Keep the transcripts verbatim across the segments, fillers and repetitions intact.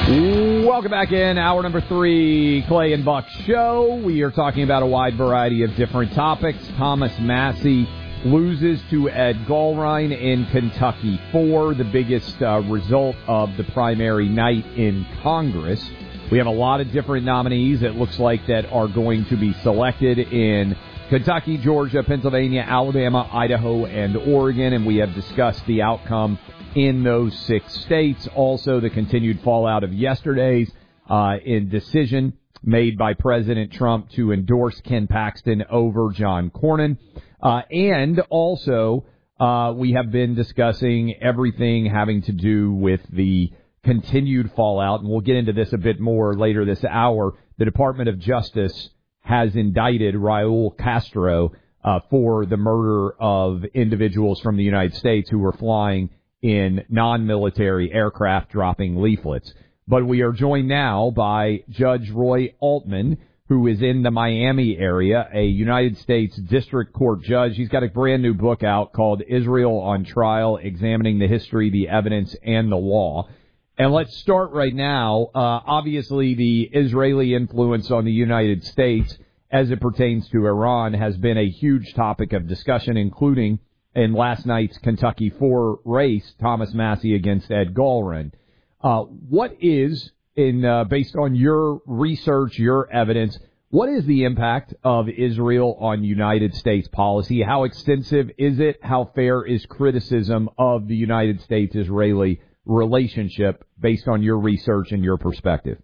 Welcome back in. Hour number three, Clay and Buck Show. We are talking about a wide variety of different topics. Thomas Massie loses to Ed Gallrein in Kentucky four, the biggest uh, result of the primary night in Congress. We have a lot of different nominees, it looks like, that are going to be selected in Kentucky, Georgia, Pennsylvania, Alabama, Idaho, and Oregon, and we have discussed the outcome in those six states. Also, the continued fallout of yesterday's uh, in decision made by President Trump to endorse Ken Paxton over John Cornyn. Uh, and also, uh, we have been discussing everything having to do with the continued fallout, and we'll get into this a bit more later this hour. The Department of Justice has indicted Raul Castro uh, for the murder of individuals from the United States who were flying in non-military aircraft dropping leaflets. But we are joined now by Judge Roy Altman, who is in the Miami area, a United States District Court judge. He's got a brand new book out called Israel on Trial, Examining the History, the Evidence, and the Law. And let's start right now. Uh, obviously, the Israeli influence on the United States as it pertains to Iran has been a huge topic of discussion, including in last night's Kentucky four race, Thomas Massie against Ed Gallrein. Uh, what is, in uh, based on your research, your evidence, what is the impact of Israel on United States policy? How extensive is it? How fair is criticism of the United States-Israeli relationship based on your research and your perspective?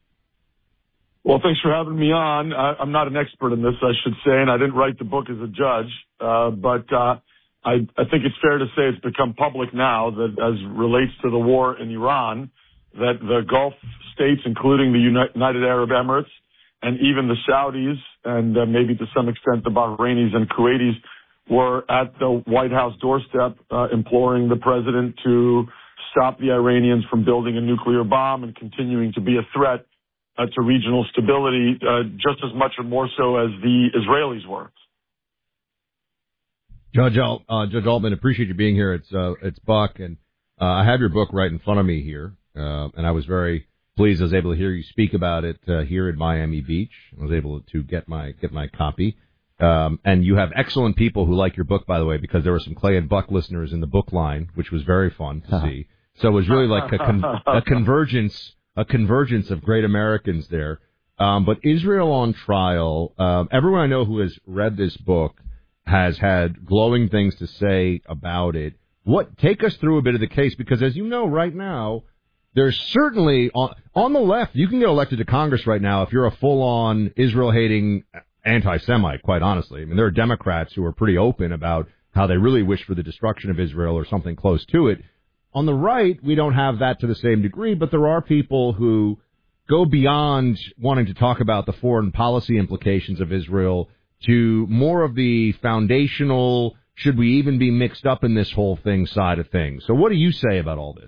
Well, thanks for having me on. I, I'm not an expert in this, I should say, and I didn't write the book as a judge, uh, but uh, I, I think it's fair to say it's become public now that as relates to the war in Iran, that the Gulf states, including the United Arab Emirates and even the Saudis and uh, maybe to some extent the Bahrainis and Kuwaitis were at the White House doorstep uh, imploring the president to stop the Iranians from building a nuclear bomb and continuing to be a threat uh, to regional stability uh, just as much or more so as the Israelis were. Judge Al, uh, Judge Altman, appreciate you being here. It's uh, it's Buck, and uh, I have your book right in front of me here, uh, and I was very pleased I was able to hear you speak about it uh, here at Miami Beach. I was able to get my get my copy, um, and you have excellent people who like your book, by the way, because there were some Clay and Buck listeners in the book line, which was very fun to see. So it was really like a, con- a convergence, a convergence of great Americans there. Um, but Israel on Trial, um, everyone I know who has read this book has had glowing things to say about it. What take us through a bit of the case, because as you know, right now, there's certainly on, on the left, you can get elected to Congress right now if you're a full-on Israel-hating anti-Semite, quite honestly. I mean, there are Democrats who are pretty open about how they really wish for the destruction of Israel or something close to it. On the right, we don't have that to the same degree, but there are people who go beyond wanting to talk about the foreign policy implications of Israel to more of the foundational, should we even be mixed up in this whole thing side of things. So what do you say about all this?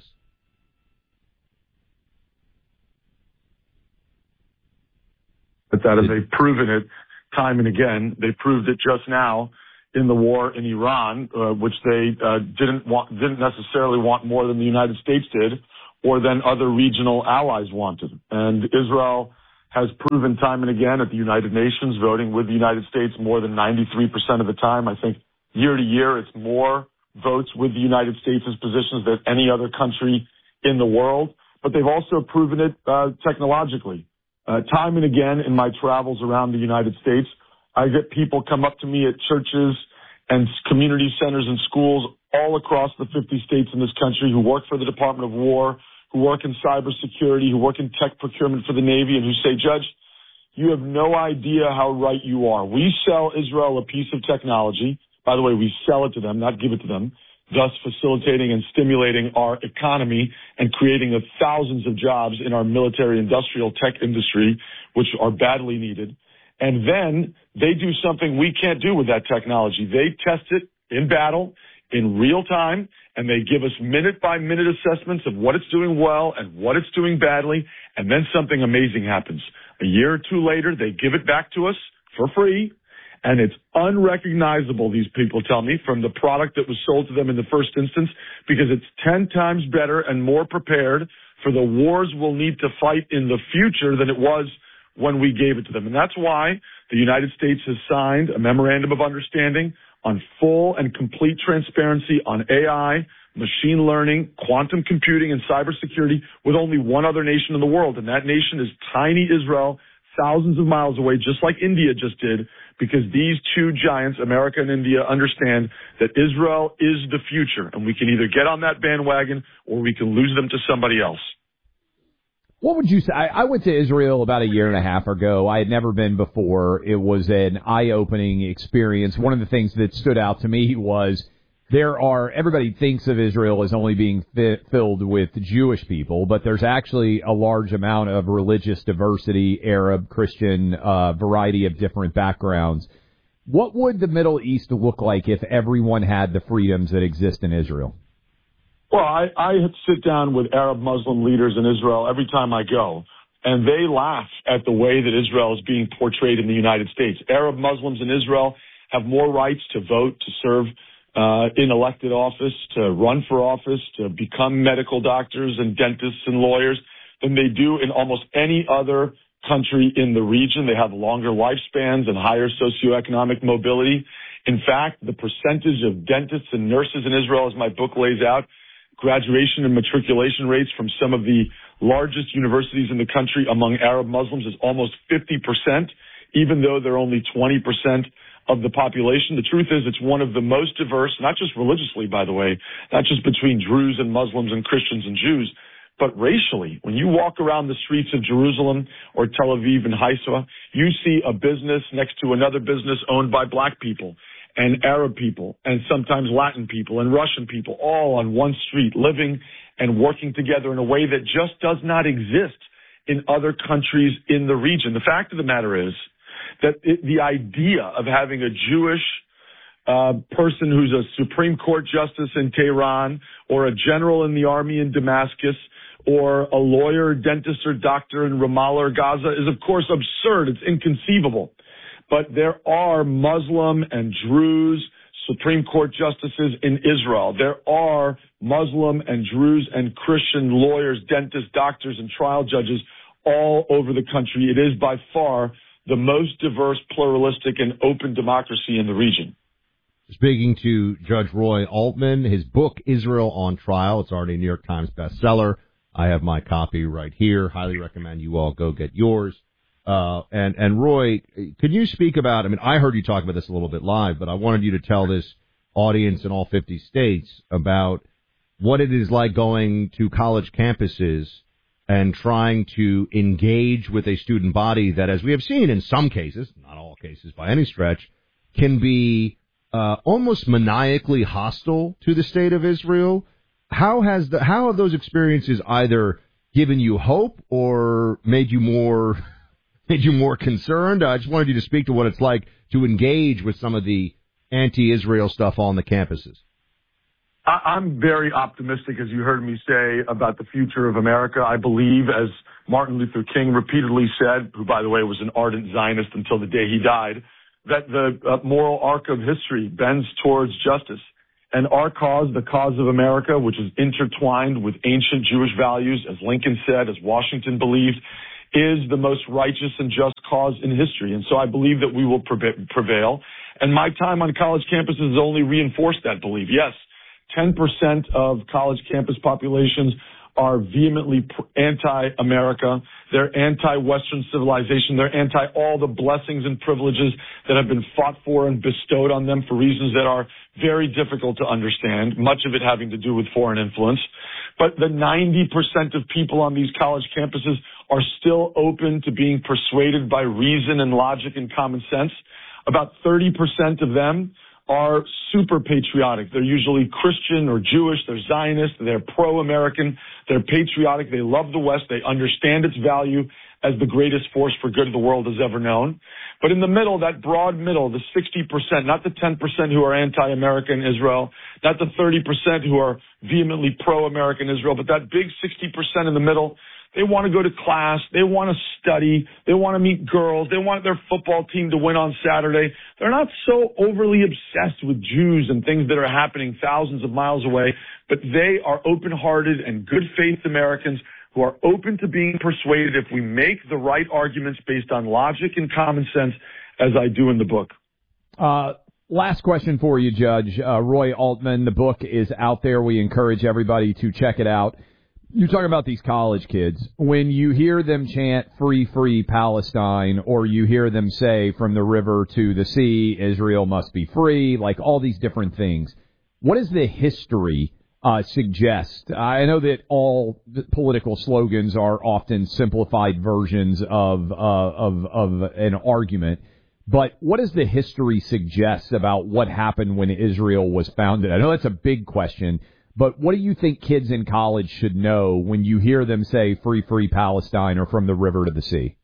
But that is, they've proven it time and again. They proved it just now in the war in Iran, uh, which they uh, didn't want, didn't necessarily want more than the United States did, or than other regional allies wanted. And Israel has proven time and again at the United Nations, voting with the United States more than ninety-three percent of the time. I think year to year it's more votes with the United States' positions than any other country in the world. But they've also proven it uh, technologically. Uh, time and again in my travels around the United States, I get people come up to me at churches and community centers and schools all across the fifty states in this country who work for the Department of War, who work in cybersecurity, who work in tech procurement for the Navy, and who say, Judge, you have no idea how right you are. We sell Israel a piece of technology. By the way, we sell it to them, not give it to them, thus facilitating and stimulating our economy and creating thousands of jobs in our military industrial tech industry, which are badly needed. And then they do something we can't do with that technology. They test it in battle, in real time, and they give us minute-by-minute assessments of what it's doing well and what it's doing badly, and then something amazing happens. A year or two later, they give it back to us for free, And it's unrecognizable, these people tell me, from the product that was sold to them in the first instance, because it's ten times better and more prepared for the wars we'll need to fight in the future than it was when we gave it to them. And that's why the United States has signed a memorandum of understanding on full and complete transparency on A I, machine learning, quantum computing, and cybersecurity with only one other nation in the world. And that nation is tiny Israel, thousands of miles away, just like India just did, because these two giants, America and India, understand that Israel is the future. And we can either get on that bandwagon or we can lose them to somebody else. What would you say? I, I went to Israel about a year and a half ago. I had never been before. It was an eye-opening experience. One of the things that stood out to me was there are, everybody thinks of Israel as only being fi- filled with Jewish people, but there's actually a large amount of religious diversity, Arab, Christian, uh, variety of different backgrounds. What would the Middle East look like if everyone had the freedoms that exist in Israel? Well, I, I sit down with Arab Muslim leaders in Israel every time I go, and they laugh at the way that Israel is being portrayed in the United States. Arab Muslims in Israel have more rights to vote, to serve uh, in elected office, to run for office, to become medical doctors and dentists and lawyers than they do in almost any other country in the region. They have longer lifespans and higher socioeconomic mobility. In fact, the percentage of dentists and nurses in Israel, as my book lays out, graduation and matriculation rates from some of the largest universities in the country among Arab Muslims is almost fifty percent, even though they're only twenty percent of the population. The truth is it's one of the most diverse, not just religiously, by the way, not just between Druze and Muslims and Christians and Jews, but racially. When you walk around the streets of Jerusalem or Tel Aviv and Haifa, you see a business next to another business owned by black people and Arab people, and sometimes Latin people and Russian people, all on one street, living and working together in a way that just does not exist in other countries in the region. The fact of the matter is that it, the idea of having a Jewish uh, person who's a Supreme Court justice in Tehran, or a general in the army in Damascus, or a lawyer, dentist, or doctor in Ramallah or Gaza is, of course, absurd. It's inconceivable. But there are Muslim and Druze Supreme Court justices in Israel. There are Muslim and Druze and Christian lawyers, dentists, doctors, and trial judges all over the country. It is by far the most diverse, pluralistic, and open democracy in the region. Speaking to Judge Roy Altman, his book, Israel on Trial, it's already a New York Times bestseller. I have my copy right here. Highly recommend you all go get yours. Uh, and, and Roy, could you speak about, I mean, I heard you talk about this a little bit live, but I wanted you to tell this audience in all fifty states about what it is like going to college campuses and trying to engage with a student body that, as we have seen in some cases, not all cases by any stretch, can be uh, almost maniacally hostile to the state of Israel. How has the, how have those experiences either given you hope or made you more made you more concerned? I just wanted you to speak to what it's like to engage with some of the anti-Israel stuff on the campuses. I'm very optimistic, as you heard me say, about the future of America. I believe, as Martin Luther King repeatedly said, who, by the way, was an ardent Zionist until the day he died, that the uh, moral arc of history bends towards justice. And our cause, the cause of America, which is intertwined with ancient Jewish values, as Lincoln said, as Washington believed, is the most righteous and just cause in history. And so I believe that we will prevail. And my time on college campuses has only reinforced that belief. Yes, ten percent of college campus populations are vehemently anti-America. They're anti-Western civilization. They're anti all the blessings and privileges that have been fought for and bestowed on them for reasons that are very difficult to understand, much of it having to do with foreign influence. But the ninety percent of people on these college campuses are still open to being persuaded by reason and logic and common sense. About thirty percent of them are super patriotic. They're usually Christian or Jewish. They're Zionist. They're pro-American. They're patriotic. They love the West. They understand its value as the greatest force for good the world has ever known. But in the middle, that broad middle, the sixty percent, not the ten percent who are anti-American Israel, not the thirty percent who are vehemently pro-American Israel, but that big sixty percent in the middle They want to go to class. They want to study. They want to meet girls. They want their football team to win on Saturday. They're not so overly obsessed with Jews and things that are happening thousands of miles away, but they are open-hearted and good-faith Americans who are open to being persuaded if we make the right arguments based on logic and common sense, as I do in the book. Uh, last question for you, Judge. Uh, Roy Altman, the book is out there. We encourage everybody to check it out. You're talking about these college kids. When you hear them chant free, free Palestine, or you hear them say from the river to the sea, Israel must be free, like all these different things, what is the history uh, suggest? I know that all political slogans are often simplified versions of, uh, of, of an argument. But what does the history suggest about what happened when Israel was founded? I know that's a big question. But what do you think kids in college should know when you hear them say free, free Palestine or from the river to the sea?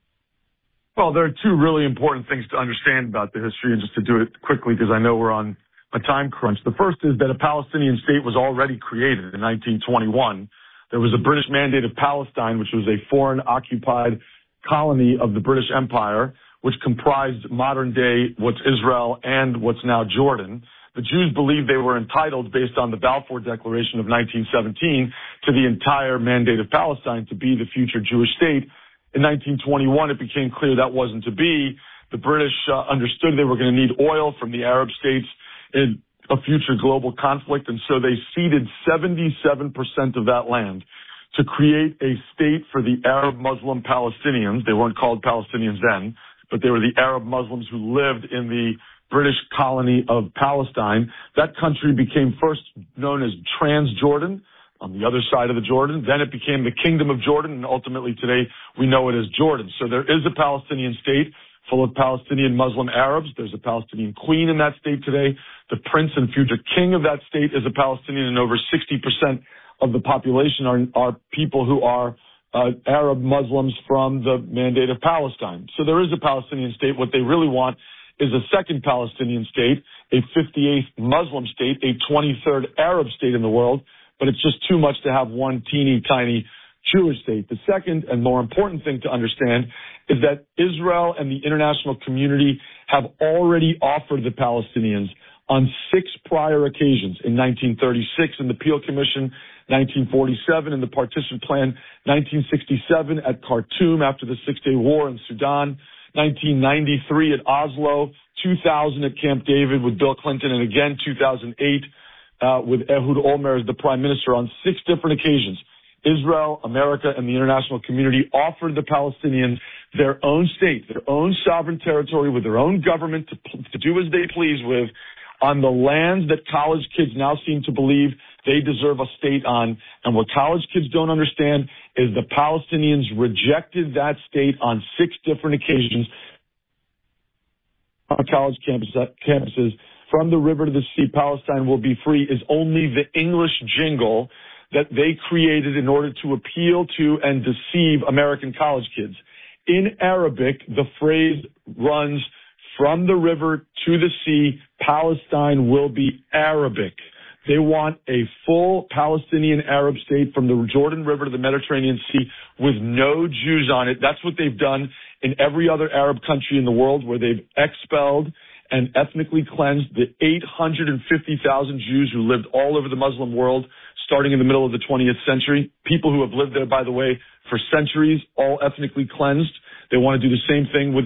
Well, there are two really important things to understand about the history, and just to do it quickly because I know we're on a time crunch. The first is that a Palestinian state was already created in nineteen twenty-one. There was a British Mandate of Palestine, which was a foreign occupied colony of the British Empire, which comprised modern day what's Israel and what's now Jordan. The Jews believed they were entitled, based on the Balfour Declaration of nineteen seventeen, to the entire Mandate of Palestine to be the future Jewish state. In nineteen twenty-one, it became clear that wasn't to be. The British uh, understood they were going to need oil from the Arab states in a future global conflict, and so they ceded seventy-seven percent of that land to create a state for the Arab Muslim Palestinians. They weren't called Palestinians then, but they were the Arab Muslims who lived in the British colony of Palestine. That country became first known as Transjordan, on the other side of the Jordan. Then it became the Kingdom of Jordan, and ultimately today we know it as Jordan. So there is a Palestinian state full of Palestinian Muslim Arabs. There's a Palestinian queen in that state today. The prince and future king of that state is a Palestinian, and over sixty percent of the population are, are people who are uh, Arab Muslims from the Mandate of Palestine. So there is a Palestinian state. What they really want is a second Palestinian state, a fifty-eighth Muslim state, a twenty-third Arab state in the world, but it's just too much to have one teeny tiny Jewish state. The second and more important thing to understand is that Israel and the international community have already offered the Palestinians on six prior occasions: in nineteen thirty-six in the Peel Commission, nineteen forty-seven in the Partition Plan, nineteen sixty-seven at Khartoum after the Six-Day War in Sudan, nineteen ninety-three at Oslo, two thousand at Camp David with Bill Clinton, and again two thousand eight uh, with Ehud Olmert as the prime minister. On six different occasions, Israel, America, and the international community offered the Palestinians their own state, their own sovereign territory with their own government to, to do as they please with on the lands that college kids now seem to believe they deserve a state on. And what college kids don't understand is the Palestinians rejected that state on six different occasions on college campus, campuses. From the river to the sea, Palestine will be free is only the English jingle that they created in order to appeal to and deceive American college kids. In Arabic, the phrase runs, from the river to the sea, Palestine will be Arabic. They want a full Palestinian Arab state from the Jordan River to the Mediterranean Sea with no Jews on it. That's what they've done in every other Arab country in the world, where they've expelled and ethnically cleansed the eight hundred fifty thousand Jews who lived all over the Muslim world starting in the middle of the twentieth century. People who have lived there, by the way, for centuries, all ethnically cleansed. They want to do the same thing with